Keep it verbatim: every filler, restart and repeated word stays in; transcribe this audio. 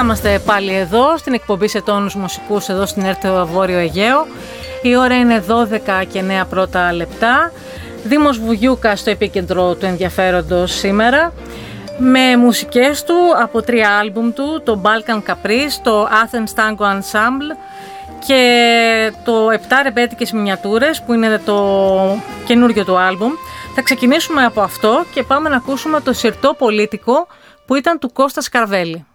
είμαστε πάλι εδώ στην εκπομπή σε τόνους μουσικούς εδώ στην ΕΡΤ Βόρειο Αιγαίο. Η ώρα είναι δώδεκα και εννέα πρώτα λεπτά. Δήμος Βουγιούκα στο επίκεντρο του ενδιαφέροντος σήμερα, με μουσικές του από τρία άλμπουμ του, το Balkan Caprice, το Athens Tango Ensemble και το επτά ρεμπέτικες μινιατούρες που είναι το καινούριο του άλμπουμ. Θα ξεκινήσουμε από αυτό και πάμε να ακούσουμε το Σιρτό Πολίτικο που ήταν του Κώστα Σκαρβέλη.